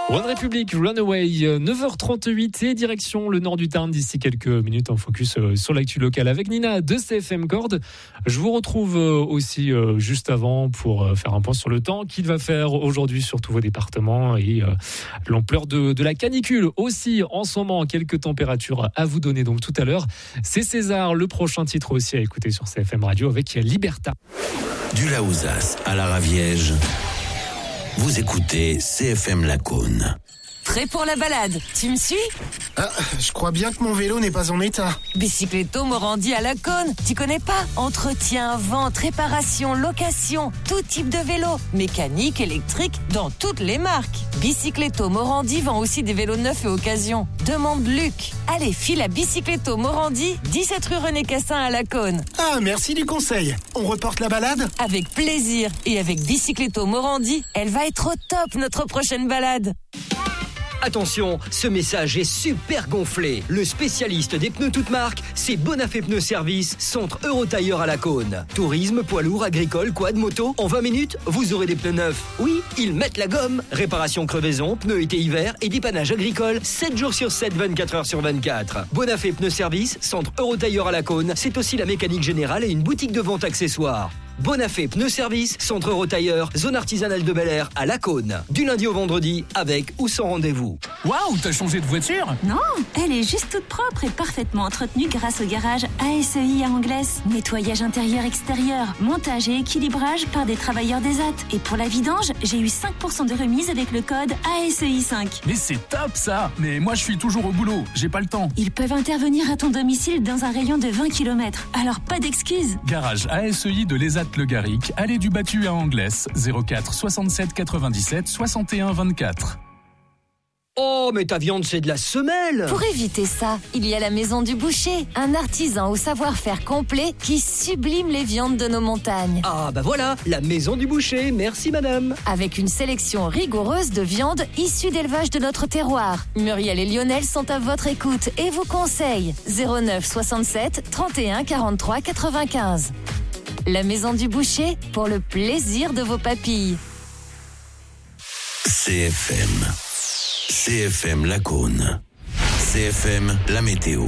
One Republic, Runaway, 9h38 et direction le nord du Tarn d'ici quelques minutes en focus sur l'actu locale avec Nina de CFM Cord. Je vous retrouve aussi juste avant pour faire un point sur le temps qu'il va faire aujourd'hui sur tous vos départements et l'ampleur de la canicule aussi en ce moment. Quelques températures à vous donner donc tout à l'heure. C'est César, le prochain titre aussi à écouter sur CFM Radio avec Liberta. Du Laouzas à la Raviège. Vous écoutez CFM Lacaune. Prêt pour la balade, tu me suis ? Ah, je crois bien que mon vélo n'est pas en état. Bicycletto Morandi à Lacaune, tu connais pas ? Entretien, vente, réparation, location, tout type de vélo, mécanique, électrique, dans toutes les marques. Bicycletto Morandi vend aussi des vélos neufs et occasions. Demande Luc. Allez, file à Bicycletto Morandi, 17 rue René Cassin à Lacaune. Ah, merci du conseil. On reporte la balade ? Avec plaisir. Et avec Bicycletto Morandi, elle va être au top notre prochaine balade. Attention, ce message est super gonflé. Le spécialiste des pneus toutes marques, c'est Bonafé Pneus Service, centre Eurotailleur à Lacaune. Tourisme, poids lourd, agricole, quad, moto, en 20 minutes, vous aurez des pneus neufs. Oui, ils mettent la gomme. Réparation crevaison, pneus été-hiver et dépannage agricole, 7 jours sur 7, 24 heures sur 24. Bonafé Pneus Service, centre Eurotailleur à Lacaune, c'est aussi la mécanique générale et une boutique de vente accessoires. Bonafé Pneus Service, centre Eurotailleur, zone artisanale de Bel-Air à Lacaune. Du lundi au vendredi, avec ou sans rendez-vous. Waouh, t'as changé de voiture ? Non, elle est juste toute propre et parfaitement entretenue grâce au garage ASEI à Anglaise. Nettoyage intérieur-extérieur, montage et équilibrage par des travailleurs d'ESAT. Et pour la vidange, j'ai eu 5% de remise avec le code ASEI5. Mais c'est top ça ! Mais moi je suis toujours au boulot, j'ai pas le temps. Ils peuvent intervenir à ton domicile dans un rayon de 20 km. Alors pas d'excuses. Garage ASEI de l'ESAT Le Garric, allée du Battu à Anglaise, 04 67 97 61 24. Oh, mais ta viande, c'est de la semelle! Pour éviter ça, il y a la Maison du Boucher, un artisan au savoir-faire complet qui sublime les viandes de nos montagnes. Ah, bah voilà, la Maison du Boucher, merci madame. Avec une sélection rigoureuse de viandes issues d'élevage de notre terroir. Muriel et Lionel sont à votre écoute et vous conseillent 09 67 31 43 95. La Maison du Boucher, pour le plaisir de vos papilles. CFM Lacaune. CFM la météo.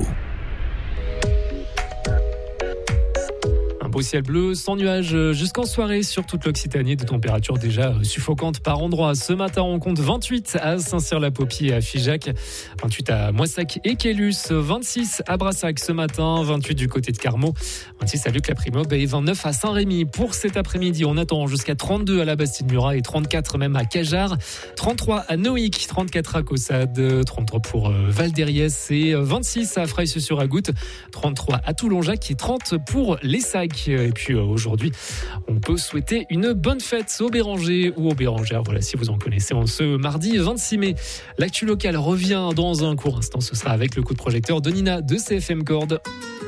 Un beau ciel bleu, sans nuages jusqu'en soirée sur toute l'Occitanie, des températures déjà suffocantes par endroits. Ce matin, on compte 28 à Saint-Cyr-la-Popie et à Figeac, 28 à Moissac et Quélus, 26 à Brassac ce matin, 28 du côté de Carmaux, 26 à Luc-la-Primobe et 29 à Saint-Rémy. Pour cet après-midi, on attend jusqu'à 32 à la Bastide-Murat et 34 même à Cajar, 33 à Noïc, 34 à Caussade, 33 pour Val-d'Eriès et 26 à Fraisse-sur-Agoutte, 33 à Toulon-Jacques et 30 pour les Sacs. Et puis aujourd'hui, on peut souhaiter une bonne fête aux Bérangers ou aux Bérangères. Voilà, si vous en connaissez, en ce mardi 26 mai. L'actu locale revient dans un court instant. Ce sera avec le coup de projecteur de Nina de CFM Cord.